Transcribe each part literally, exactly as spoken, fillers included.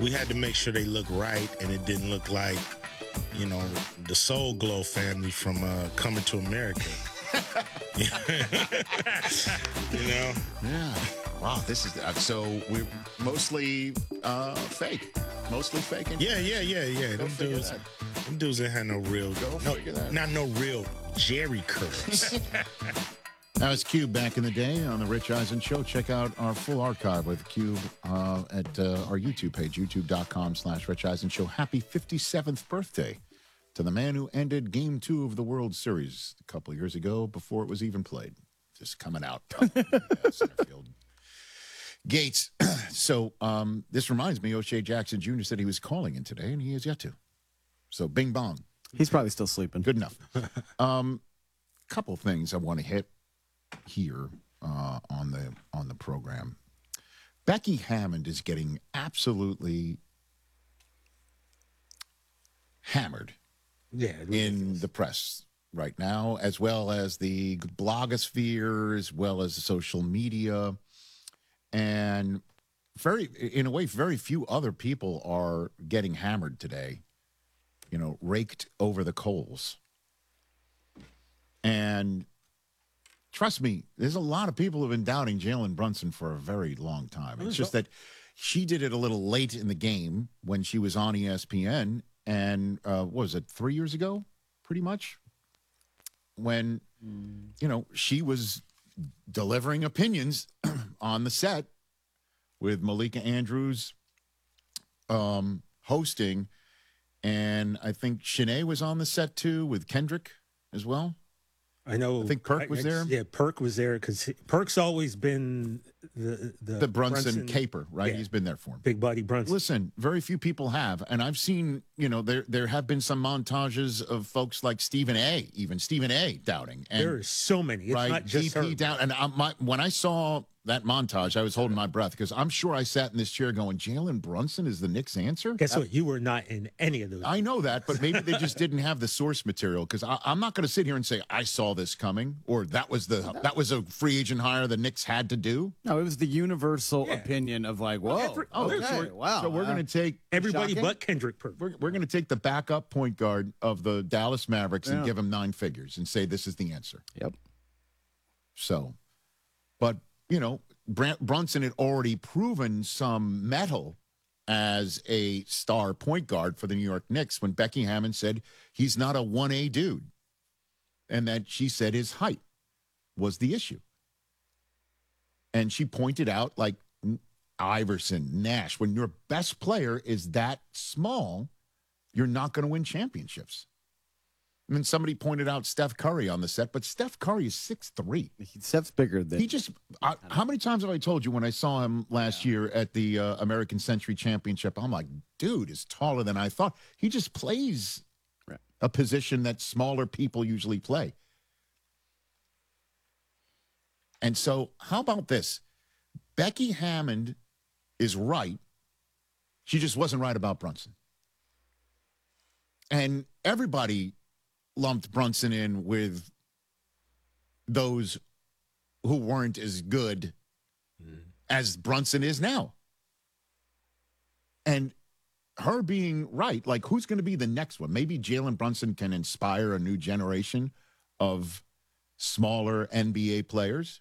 we had to make sure they look right, and it didn't look like, you know, the Soul Glow family from uh, Coming to America. You know? Yeah. Wow, this is uh, so we're mostly uh, fake, mostly fake. Yeah, yeah, yeah, yeah. Them dudes, that. them dudes ain't had no real, Go no, figure that. not no real Jerry curls. That was Cube back in the day on the Rich Eisen Show. Check out our full archive with Cube uh, at uh, our YouTube page, youtube.com slash Rich Eisen Show. Happy fifty-seventh birthday to the man who ended Game Two of the World Series a couple years ago before it was even played. Just coming out. Yeah, center field. Gates. So um, this reminds me, O'Shea Jackson Junior said he was calling in today, and he has yet to. So bing bong. He's probably still sleeping. Good enough. Um, couple things I want to hit here uh, on the on the program. Becky Hammond is getting absolutely hammered Yeah, in the press right now, as well as the blogosphere, as well as social media. And very, in a way, very few other people are getting hammered today, you know, raked over the coals. And trust me, there's a lot of people who have been doubting Jalen Brunson for a very long time. It's just that she did it a little late in the game when she was on E S P N. And uh, what was it, three years ago, pretty much? When, you know, she was delivering opinions on the set with Malika Andrews um, hosting. And I think Shanae was on the set, too, with Kendrick as well. I know. I think Perk was there. Yeah, Perk was there because Perk's always been the the, The Brunson, caper, right? Yeah. He's been there for him. Big Buddy Brunson. Listen, very few people have, and I've seen, you know, there there have been some montages of folks like Stephen A, even Stephen A doubting. And, there are so many. It's right, not just D P her. down. And I, my, when I saw that montage, I was holding my breath because I'm sure I sat in this chair going, Jalen Brunson is the Knicks' answer? Guess what? You were not in any of those. I know that, but maybe they just didn't have the source material because I'm not going to sit here and say I saw this coming or that was the that was a free agent hire the Knicks had to do. No, it was the universal Yeah. opinion of like, whoa, every- Oh, okay, so we're, wow. So we're uh, going to take Everybody Shocking. but Kendrick Perk. we're, we're going to take the backup point guard of the Dallas Mavericks and Yeah. give him nine figures and say this is the answer. Yep. So, but you know, Brant, Brunson had already proven some mettle as a star point guard for the New York Knicks when Becky Hammond said he's not a one A dude, and that she said his height was the issue. And she pointed out, like Iverson, Nash, when your best player is that small, you're not going to win championships. And then somebody pointed out Steph Curry on the set, but Steph Curry is six three. Steph's bigger than He just, I, how many times have I told you when I saw him last year at the uh, American Century Championship? I'm like, dude is taller than I thought. He just plays Right. a position that smaller people usually play. And so, how about this? Becky Hammond is right. She just wasn't right about Brunson. And everybody lumped Brunson in with those who weren't as good as Brunson is now. And her being right, like who's going to be the next one? Maybe Jalen Brunson can inspire a new generation of smaller N B A players.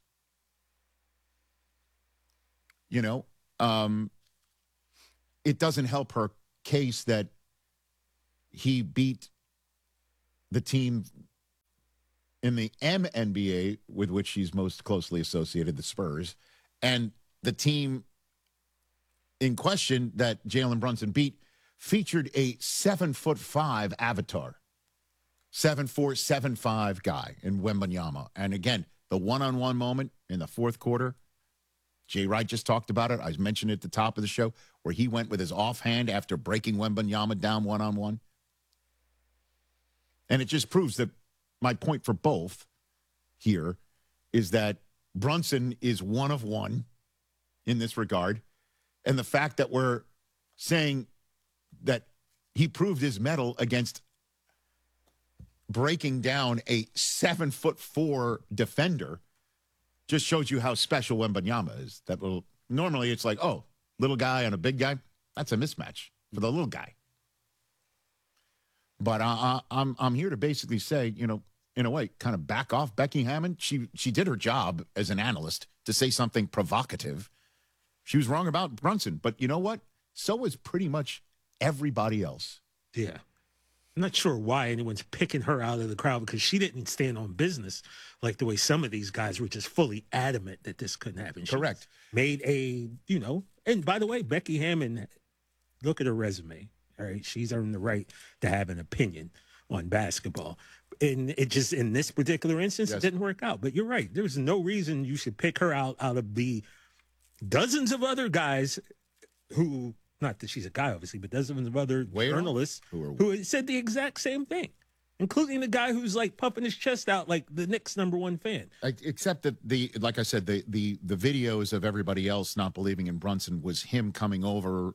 You know, um, it doesn't help her case that he beat the team in the M N B A with which she's most closely associated, the Spurs, and the team in question that Jalen Brunson beat featured a seven foot five avatar, seven four, seven five guy in Wembanyama. And again, the one on one moment in the fourth quarter, Jay Wright just talked about it. I mentioned it at the top of the show where he went with his offhand after breaking Wembanyama down one on one. And it just proves that my point for both here is that Brunson is one of one in this regard. And the fact that we're saying that he proved his mettle against breaking down a seven foot four defender just shows you how special Wembanyama is. That little, normally it's like, oh, little guy on a big guy. That's a mismatch for the little guy. But I, I, I'm I'm here to basically say, you know, in a way, kind of back off Becky Hammond. She she did her job as an analyst to say something provocative. She was wrong about Brunson, but you know what? So was pretty much everybody else. Yeah. I'm not sure why anyone's picking her out of the crowd because she didn't stand on business like the way some of these guys were just fully adamant that this couldn't happen. She Correct. Made a, you know, and by the way, Becky Hammond, look at her resume. All right. She's earned the right to have an opinion on basketball. And it just, in this particular instance, Yes. it didn't work out. But you're right. There's no reason you should pick her out out of the dozens of other guys who, not that she's a guy, obviously, but dozens of other Way off. journalists Who are- who said the exact same thing, including the guy who's like puffing his chest out like the Knicks' number one fan. I- Except that the, like I said, the the the videos of everybody else not believing in Brunson was him coming over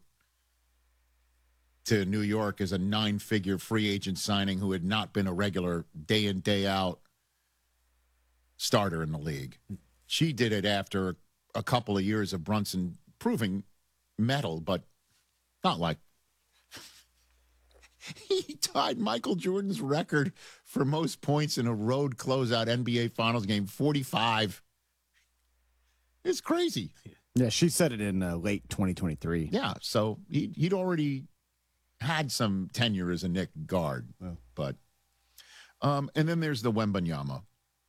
to New York as a nine-figure free agent signing who had not been a regular day in, day out starter in the league. She did it after a couple of years of Brunson proving metal, but not like he tied Michael Jordan's record for most points in a road closeout N B A Finals game, forty-five. It's crazy. Yeah, she said it in uh, late twenty twenty-three. Yeah, so he, he'd already had some tenure as a Knick guard. Oh. But, um, and then there's the Wembanyama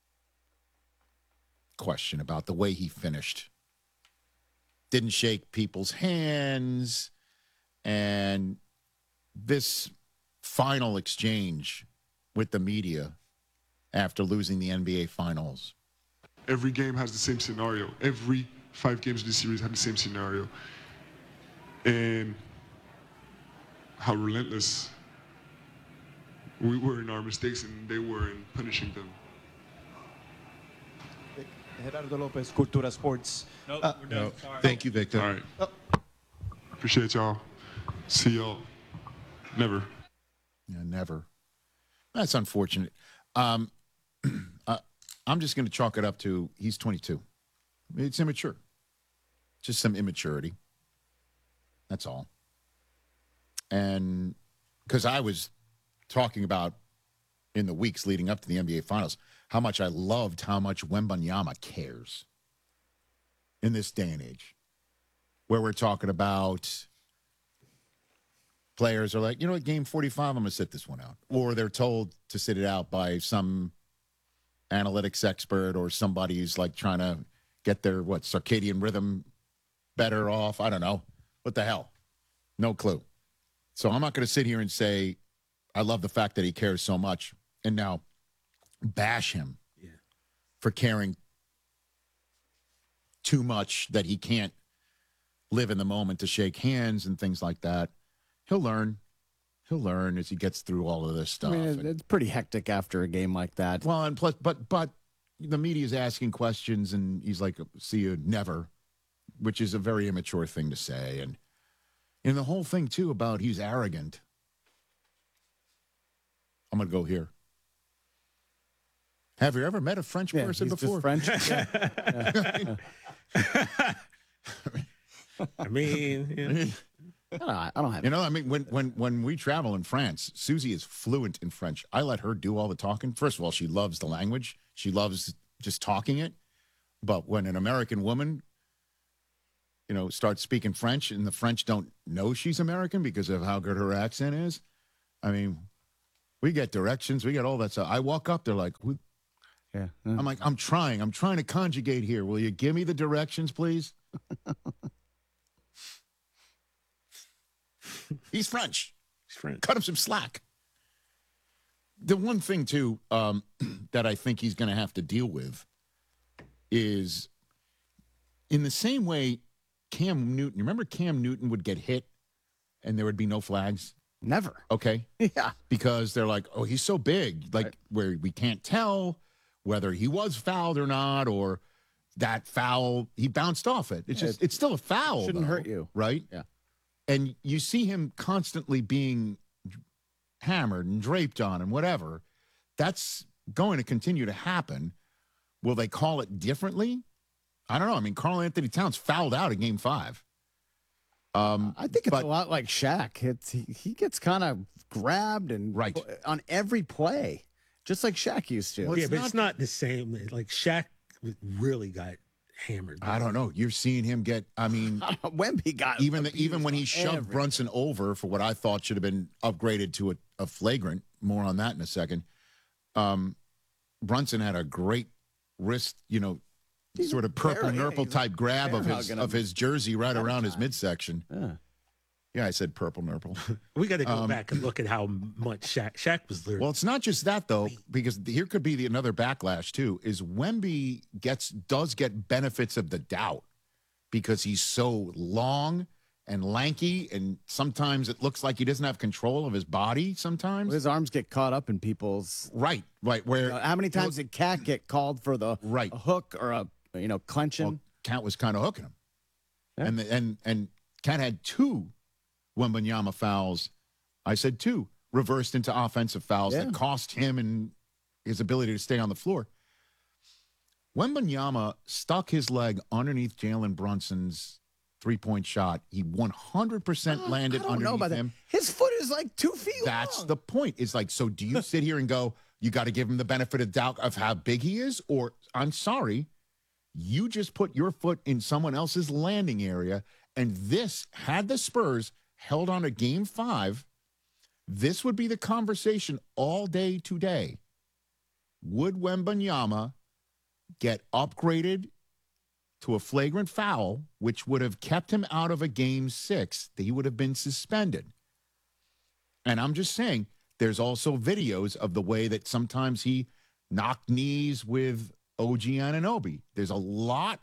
question about the way he finished. Didn't shake people's hands, and this final exchange with the media after losing the N B A Finals. Every game has the same scenario. Every five games of the series have the same scenario. And how relentless we were in our mistakes and they were in punishing them. Gerardo Lopez, Cultura Sports. Nope, Uh, we're done. No. Sorry. Thank you, Victor. All right. Appreciate y'all. See y'all. Never. Yeah, never. That's unfortunate. Um, uh, I'm just going to chalk it up to he's twenty-two. It's immature. Just some immaturity. That's all. And because I was talking about in the weeks leading up to the N B A Finals how much I loved how much Wembanyama cares in this day and age, where we're talking about players are like, you know what, game forty-five, I'm going to sit this one out. Or they're told to sit it out by some analytics expert or somebody who's like trying to get their, what, circadian rhythm better off. I don't know. What the hell? No clue. So I'm not going to sit here and say, I love the fact that he cares so much and now bash him Yeah. for caring too much that he can't live in the moment to shake hands and things like that. He'll learn. He'll learn as he gets through all of this stuff. I mean, it- And- it's pretty hectic after a game like that. well, and plus, but but the media's asking questions, and he's like, "See you never," which is a very immature thing to say, and and the whole thing too about he's arrogant. I'm gonna go here. Have you ever met a French Yeah, person he's just before? French. Yeah. I mean, you know, I don't, I don't have. You know, I mean, when when when we travel in France, Susie is fluent in French. I let her do all the talking. First of all, she loves the language. She loves just talking it. But when an American woman, you know, starts speaking French and the French don't know she's American because of how good her accent is, I mean, we get directions, we get all that stuff. I walk up, they're like, "Who-" Yeah. I'm like, I'm trying, I'm trying to conjugate here. Will you give me the directions, please? He's French. he's French. Cut him some slack. The one thing, too, um, that I think he's going to have to deal with is in the same way Cam Newton, remember Cam Newton would get hit and there would be no flags? Never. Okay. Yeah. Because they're like, oh, he's so big, like where we can't tell whether he was fouled or not, or that foul, he bounced off it. It's Yeah, just, it's still a foul. shouldn't though, hurt you. Right? Yeah. And you see him constantly being hammered and draped on and whatever. That's going to continue to happen. Will they call it differently? I don't know. I mean, Karl Anthony Towns fouled out in game five. Um, I think it's but- a lot like Shaq. It's he, he gets kind of grabbed and Right. on every play, just like Shaq used to. Well, yeah, it's but not- it's not the same. Like Shaq really got hammered. I don't know. You're seeing him get. I mean, Wemby got even the, abused even when he on shoved every- Brunson over for what I thought should have been upgraded to a, a flagrant. More on that in a second. Um, Brunson had a great wrist, you know, He's sort of purple very- nurple he's type grab of bear his hugging of him his jersey right all the around his time. midsection. Yeah. Yeah, I said purple nurple. We got to go Um, back and look at how much Shaq Shaq was literally. Well, it's not just that though, because here could be the, another backlash too. Is Wemby gets does get benefits of the doubt because he's so long and lanky, and sometimes it looks like he doesn't have control of his body. Sometimes, His arms get caught up in people's. right, right. Where Uh, how many times did Cat get called for the Right. a hook or a you know clenching? well, Cat was kind of hooking him, Yeah. and the, and and Cat had two Wembanyama fouls. I said two reversed into offensive fouls Yeah. that cost him and his ability to stay on the floor. Wembanyama stuck his leg underneath Jalen Brunson's three-point shot. He one hundred percent landed I don't know underneath about him. that. His foot is like two feet That's long. the point. It's like, so do you sit here and go, you got to give him the benefit of doubt of how big he is? Or, I'm sorry, you just put your foot in someone else's landing area. And this, had the Spurs held on to game five, this would be the conversation all day today. Would Wembanyama get upgraded to a flagrant foul, which would have kept him out of a game six? He would have been suspended. And I'm just saying, there's also videos of the way that sometimes he knocked knees with O G Anunoby. There's a lot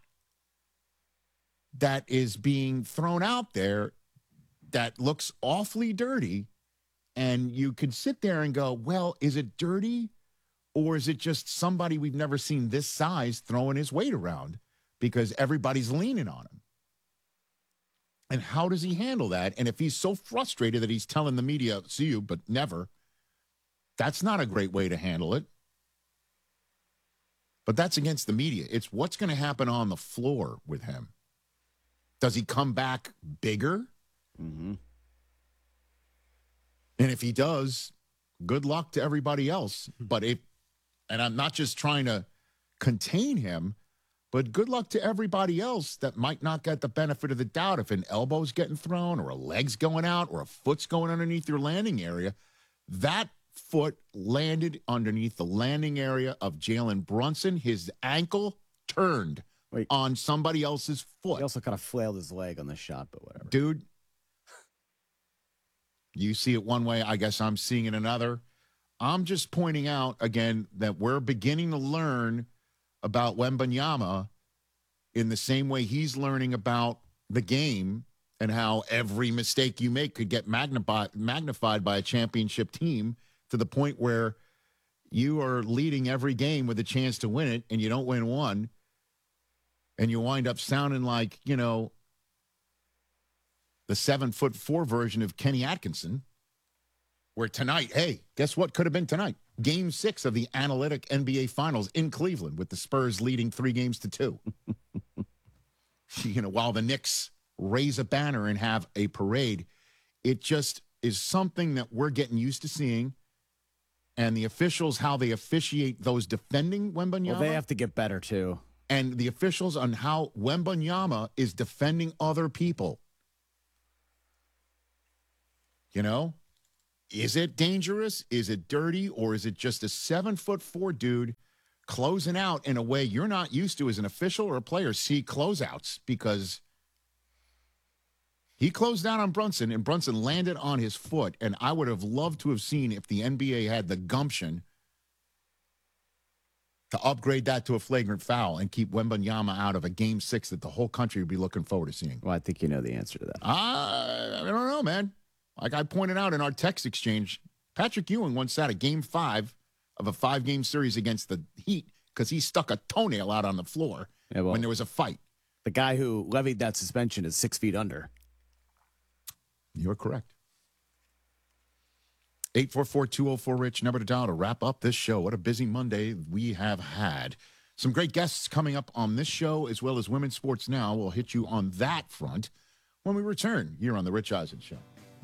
that is being thrown out there that looks awfully dirty. And you could sit there and go, well, is it dirty? Or is it just somebody we've never seen this size throwing his weight around because everybody's leaning on him? And how does he handle that? And if he's so frustrated that he's telling the media, see you, but never, that's not a great way to handle it. But that's against the media. It's what's going to happen on the floor with him. Does he come back bigger? Mhm. And if he does, good luck to everybody else. But if, and I'm not just trying to contain him, but good luck to everybody else that might not get the benefit of the doubt if an elbow's getting thrown or a leg's going out or a foot's going underneath your landing area. That foot landed underneath the landing area of Jalen Brunson. His ankle turned Wait. on somebody else's foot. He also kind of flailed his leg on the shot, but whatever. Dude, you see it one way, I guess I'm seeing it another. I'm just pointing out again that we're beginning to learn about Wembanyama in the same way he's learning about the game and how every mistake you make could get magnified magnified by a championship team to the point where you are leading every game with a chance to win it and you don't win one and you wind up sounding like, you know, the seven foot four version of Kenny Atkinson, where tonight, hey, guess what could have been tonight? Game six of the analytic N B A Finals in Cleveland with the Spurs leading three games to two. You know, while the Knicks raise a banner and have a parade, it just is something that we're getting used to seeing. And the officials, how they officiate those defending Wembanyama. Well, they have to get better too. And the officials on how Wembanyama is defending other people. You know, is it dangerous? Is it dirty? Or is it just a seven foot four dude closing out in a way you're not used to as an official or a player? See closeouts, because he closed out on Brunson and Brunson landed on his foot. And I would have loved to have seen if the N B A had the gumption to upgrade that to a flagrant foul and keep Wembanyama out of a game six that the whole country would be looking forward to seeing. Well, I think you know the answer to that. Uh, I don't know, man. Like I pointed out in our text exchange, Patrick Ewing once sat a game five of a five-game series against the Heat because he stuck a toenail out on the floor Yeah, well, when there was a fight. the guy who levied that suspension is six feet under. You're correct. eight four four, two oh four, RICH, number to dial to wrap up this show. What a busy Monday we have had. Some great guests coming up on this show, as well as Women's Sports Now. We'll hit you on that front. when we return here on The Rich Eisen Show.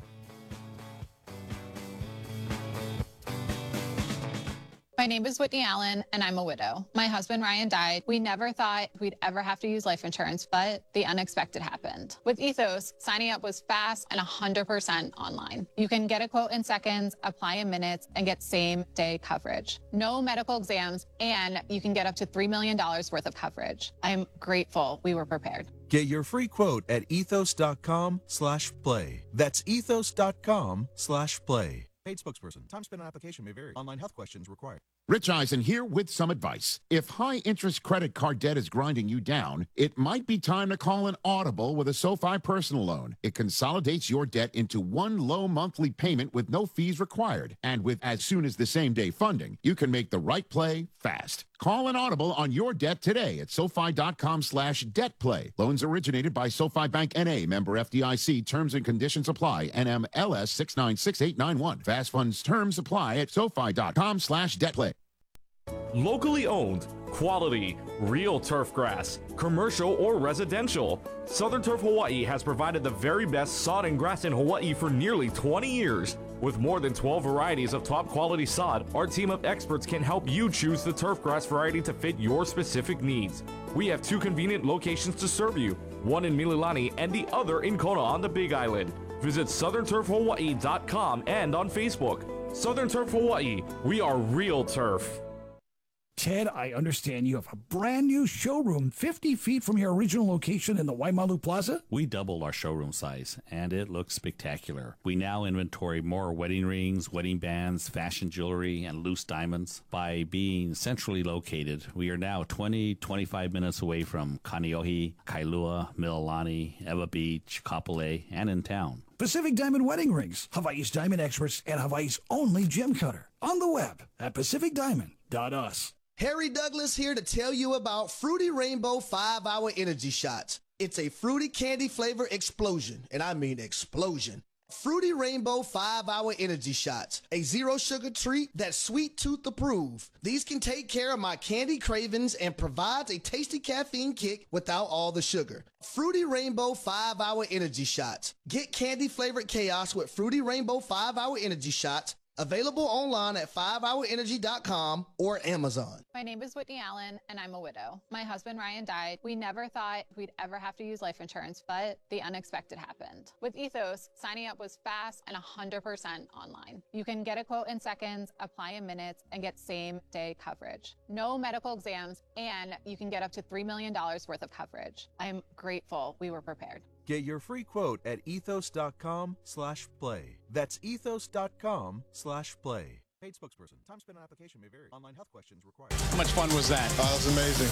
My name is Whitney Allen, and I'm a widow. My husband, Ryan, died. We never thought we'd ever have to use life insurance, but the unexpected happened. With Ethos, signing up was fast and one hundred percent online. You can get a quote in seconds, apply in minutes, and get same-day coverage. No medical exams, and you can get up to three million dollars worth of coverage. I'm grateful we were prepared. Get your free quote at ethos.com slash play. That's ethos.com slash play. Paid spokesperson. Time spent on application may vary. Online health questions required. Rich Eisen here with some advice. If high-interest credit card debt is grinding you down, it might be time to call an Audible with a SoFi personal loan. It consolidates your debt into one low monthly payment with no fees required. And with as soon as the same-day funding, you can make the right play fast. Call an Audible on your debt today at SoFi.com slash debt play. Loans originated by SoFi Bank N A, member F D I C. Terms and conditions apply. N M L S six nine six eight nine one. Fast funds terms apply at SoFi.com slash debt play. Locally owned, quality, real turf grass, commercial or residential. Southern Turf Hawaii has provided the very best sod and grass in Hawaii for nearly twenty years. With more than twelve varieties of top quality sod, our team of experts can help you choose the turf grass variety to fit your specific needs. We have two convenient locations to serve you, one in Mililani and the other in Kona on the Big Island. Visit southern turf hawaii dot com and on Facebook. Southern Turf Hawaii, we are real turf. Ted, I understand you have a brand new showroom fifty feet from your original location in the Waimalu Plaza? We doubled our showroom size, and it looks spectacular. We now inventory more wedding rings, wedding bands, fashion jewelry, and loose diamonds. By being centrally located, we are now twenty, twenty-five minutes away from Kaneohe, Kailua, Mililani, Ewa Beach, Kapolei, and in town. Pacific Diamond Wedding Rings, Hawaii's diamond experts and Hawaii's only gem cutter. On the web at pacific diamond dot u s. Harry Douglas here to tell you about Fruity Rainbow five hour Energy Shots. It's a fruity candy flavor explosion, and I mean explosion. Fruity Rainbow five hour Energy Shots, a zero sugar treat that's sweet tooth approved. These can take care of my candy cravings and provides a tasty caffeine kick without all the sugar. Fruity Rainbow five hour Energy Shots. Get candy flavored chaos with Fruity Rainbow five hour Energy Shots. Available online at five hour energy dot com or Amazon. My name is Whitney Allen, and I'm a widow. My husband, Ryan, died. We never thought we'd ever have to use life insurance, but the unexpected happened. With Ethos, signing up was fast and one hundred percent online. You can get a quote in seconds, apply in minutes, and get same-day coverage. No medical exams, and you can get up to three million dollars worth of coverage. I'm grateful we were prepared. Get your free quote at ethos.com slash play. That's ethos.com slash play. Paid spokesperson. Time spent on application may vary. Online health questions required. How much fun was that? Oh, that was amazing.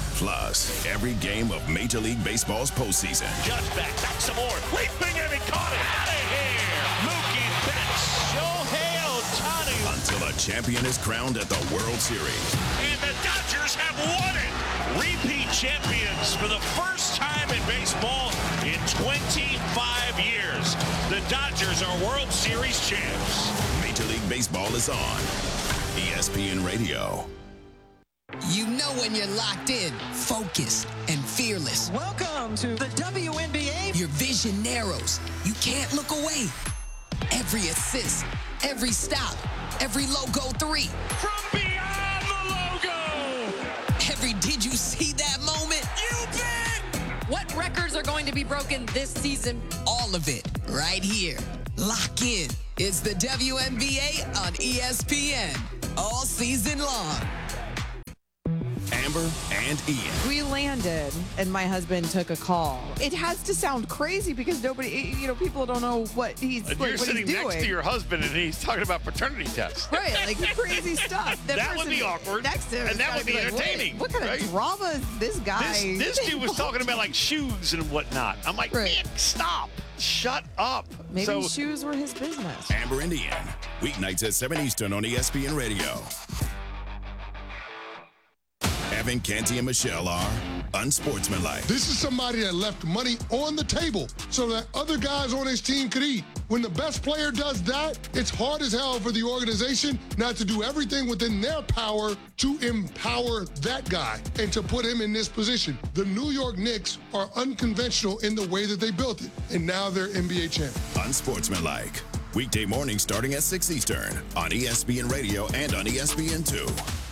Plus, every game of Major League Baseball's postseason. Just back, back some more. Leaping and he caught it. Out of here. Mookie Betts. Shohei Ohtani. Until a champion is crowned at the World Series. And the Dodgers have won it. Repeat champions for the first time in baseball in twenty-five years. The Dodgers are World Series champs. Major League Baseball is on E S P N Radio. You know when you're locked in, focused, and fearless. Welcome to the W N B A. Your vision narrows. You can't look away. Every assist, every stop, every logo three. From beyond the logo. Every did you see that moment? You bet. What records are going to be broken this season? All of it right here. Lock in. It's the W N B A on E S P N all season long. Amber and Ian. We landed, and my husband took a call. It has to sound crazy because nobody, you know, people don't know what he's, and like, you're what sitting he's doing. next to your husband, and he's talking about paternity tests. Right, like crazy stuff. The that would be awkward. Next to him and that would be like, entertaining. What, what kind right? of drama is this guy? This, this dude was talking about like shoes and whatnot. I'm like, right. Nick, stop. Shut up. Maybe so, shoes were his business. Amber and Ian, weeknights at seven Eastern on E S P N Radio. Evan, Canty, and Michelle are unsportsmanlike. This is somebody that left money on the table so that other guys on his team could eat. When the best player does that, it's hard as hell for the organization not to do everything within their power to empower that guy and to put him in this position. The New York Knicks are unconventional in the way that they built it, and now they're N B A champions. Unsportsmanlike. Weekday mornings starting at six Eastern on E S P N Radio and on E S N two.